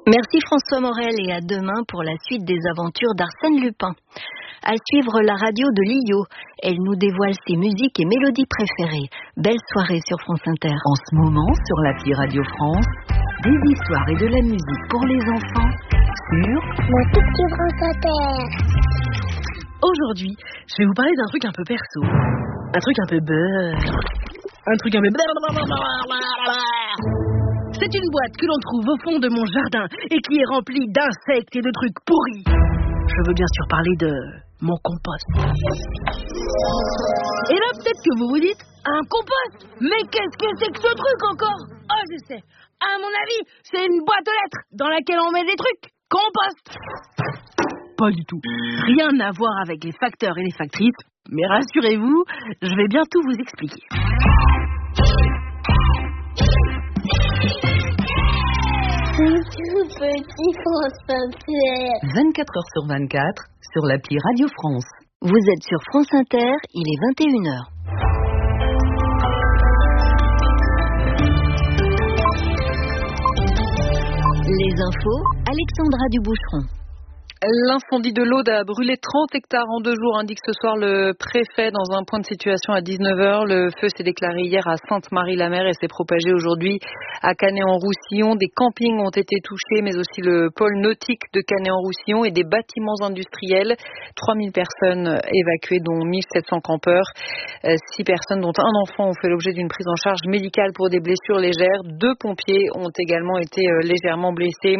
Merci François Morel et à demain pour la suite des aventures d'Arsène Lupin. À suivre la radio de Lio. Elle nous dévoile ses musiques et mélodies préférées. Belle soirée sur France Inter. En ce moment, sur l'appli Radio France, des histoires et de la musique pour les enfants sur mon tout petit France Inter. Aujourd'hui, je vais vous parler d'un truc un peu perso. Un truc un peu beurre. Un truc un peu... C'est une boîte que l'on trouve au fond de mon jardin et qui est remplie d'insectes et de trucs pourris. Je veux bien sûr parler de mon compost. Et là, peut-être que vous vous dites, un compost? Mais qu'est-ce que c'est que ce truc encore? Oh, je sais. À mon avis, c'est une boîte aux lettres dans laquelle on met des trucs. Compost. Pas du tout. Rien à voir avec les facteurs et les factrices. Mais rassurez-vous, je vais bientôt vous expliquer. Tout petit France Inter. 24 heures sur 24 sur l'appli Radio France. Vous êtes sur France Inter, il est 21h. Les infos, Alexandra Duboucheron. L'incendie de l'Aude a brûlé 30 hectares en 2 jours, indique ce soir le préfet dans un point de situation à 19h. Le feu s'est déclaré hier à Sainte-Marie-la-Mer et s'est propagé aujourd'hui à Canet-en-Roussillon. Des campings ont été touchés, mais aussi le pôle nautique de Canet-en-Roussillon et des bâtiments industriels. 3000 personnes évacuées, dont 1700 campeurs. 6 personnes, dont un enfant, ont fait l'objet d'une prise en charge médicale pour des blessures légères. 2 pompiers ont également été légèrement blessés.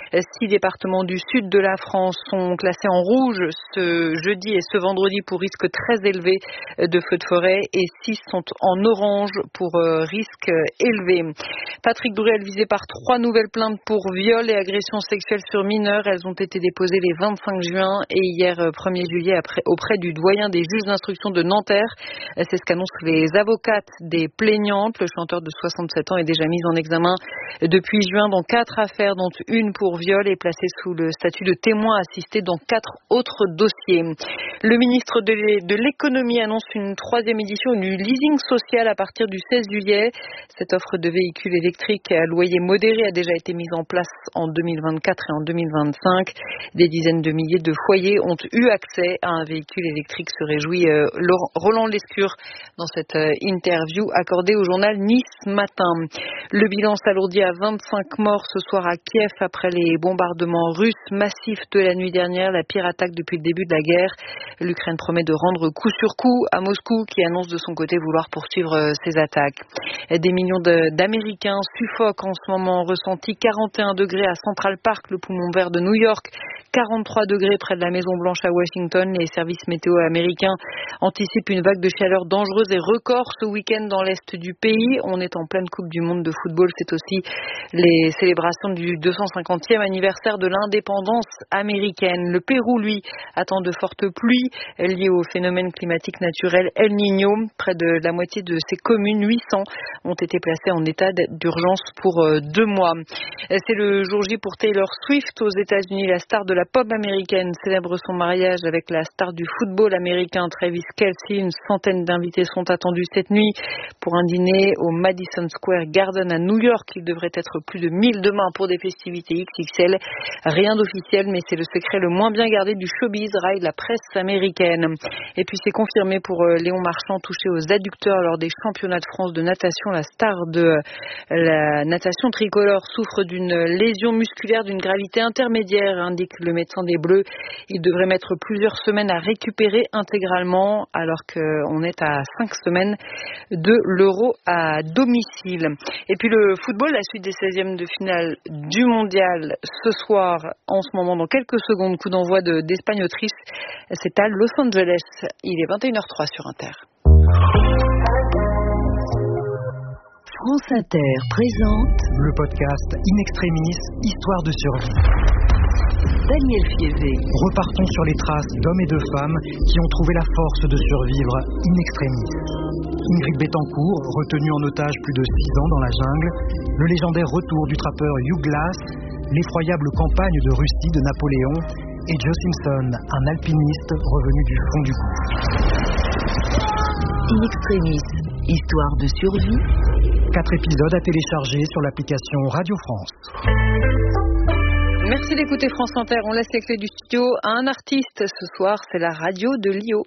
6 départements du sud de la France sont classés en rouge ce jeudi et ce vendredi pour risque très élevé de feux de forêt et 6 sont en orange pour risque élevé. Patrick Bruel visé par 3 nouvelles plaintes pour viol et agression sexuelle sur mineurs. Elles ont été déposées les 25 juin et hier 1er juillet auprès du doyen des juges d'instruction de Nanterre. C'est ce qu'annoncent les avocates des plaignantes. Le chanteur de 67 ans est déjà mis en examen depuis juin dans 4 affaires, dont une pour viol, et placé sous le statut de témoin assisté dans 4 autres dossiers. Le ministre de l'économie annonce une 3e édition du leasing social à partir du 16 juillet. Cette offre de véhicules électriques à loyer modéré a déjà été mise en place en 2024 et en 2025. Des dizaines de milliers de foyers ont eu accès à un véhicule électrique, se réjouit Roland Lescure dans cette interview accordée au journal Nice Matin. Le bilan s'alourdit à 25 morts ce soir à Kiev après les bombardements russes massifs de la nuit dernière, la pire attaque depuis le début de la guerre. L'Ukraine promet de rendre coup sur coup à Moscou, qui annonce de son côté vouloir poursuivre ses attaques. Des millions d'Américains suffoquent en ce moment, ressenti 41 degrés à Central Park, le poumon vert de New York, 43 degrés près de la Maison Blanche à Washington. Les services météo américains anticipent une vague de chaleur dangereuse et record ce week-end dans l'est du pays. On est en pleine Coupe du Monde de football. C'est aussi les célébrations du 250e anniversaire de l'indépendance américaine. Le Pérou, lui, attend de fortes pluies liées au phénomène climatique naturel El Niño. Près de la moitié de ces communes, 800, ont été placées en état d'urgence pour 2 mois. C'est le jour J pour Taylor Swift aux États-Unis. La star de la pop américaine célèbre son mariage avec la star du football américain Travis Kelce. Une centaine d'invités sont attendus cette nuit pour un dîner au Madison Square Garden à New York. Il devrait être plus de 1000 demain pour des festivités XXL. Rien d'officiel, mais c'est le secret le moins bien gardé du showbiz, raille la presse américaine. Et puis c'est confirmé pour Léon Marchand, touché aux adducteurs lors des championnats de France de natation. La star de la natation tricolore souffre d'une lésion musculaire d'une gravité intermédiaire, indique le médecin des Bleus. Il devrait mettre plusieurs semaines à récupérer intégralement, alors qu'on est à 5 semaines de l'Euro à domicile. Et puis le football, la suite des 16e de finale du mondial ce soir, en ce moment, dans quelques secondes, coup d'envoi d'Espagne-Autriche. C'est à Los Angeles. Il est 21h03 sur Inter. France Inter présente le podcast In Extremis, Histoire de survie. Daniel Fiévé. Repartons sur les traces d'hommes et de femmes qui ont trouvé la force de survivre in extremis. Ingrid Betancourt, retenue en otage plus de 6 ans dans la jungle, le légendaire retour du trappeur Hugh Glass, l'effroyable campagne de Russie de Napoléon et Joe Simpson, un alpiniste revenu du fond du gouffre. In Extremis, Histoire de survie. 4 épisodes à télécharger sur l'application Radio France. Merci d'écouter France Inter. On laisse les clés du studio à un artiste. Ce soir, c'est la radio de Lio.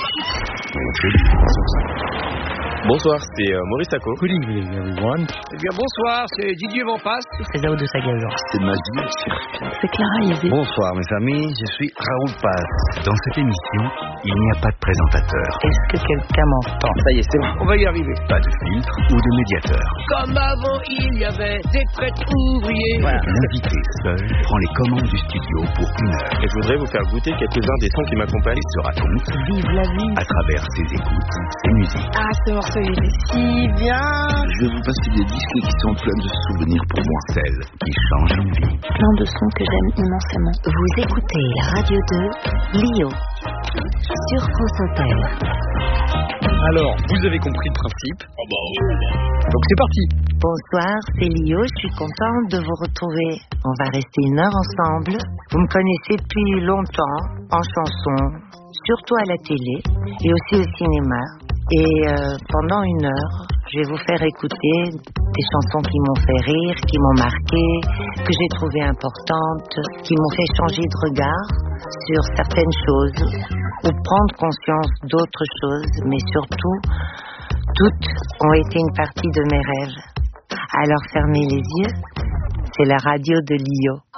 Bonsoir, c'est Maurice Sacco. Good evening, everyone. Eh bien, bonsoir, c'est Didier Vampas. C'est Zao de Sagazor. C'est Magie Surfin. C'est Clara Yézé. Bonsoir, mes amis, je suis Raoul Paz. Dans cette émission, il n'y a pas de présentateur. Est-ce que quelqu'un m'entend? Ça y est, c'est bon, on va y arriver. Pas de filtre ou de médiateur. Comme avant, il y avait des prêtres ouvriers. Voilà. L'invité seul prend les commandes du studio pour 1 heure. Et je voudrais vous faire goûter quelques-uns des sons qui m'accompagnent. Il se raconte. Vive la vie. À travers ses écoutes, ses musiques. Ah, ce morceau, il est si bien. Je vais vous passer des disques qui sont pleins de souvenirs pour moi. Celles qui changent une vie. Plein de sons que j'aime immensément. Vous écoutez la radio de Lio sur France Inter. Alors, vous avez compris le principe. Donc c'est parti. Bonsoir, c'est Lio, je suis contente de vous retrouver. On va rester 1 heure ensemble. Vous me connaissez depuis longtemps, en chanson, surtout à la télé et aussi au cinéma. Et pendant 1 heure, je vais vous faire écouter des chansons qui m'ont fait rire, qui m'ont marqué, que j'ai trouvées importantes, qui m'ont fait changer de regard sur certaines choses ou prendre conscience d'autres choses, mais surtout, toutes ont été une partie de mes rêves. Alors fermez les yeux, c'est la radio de Lio.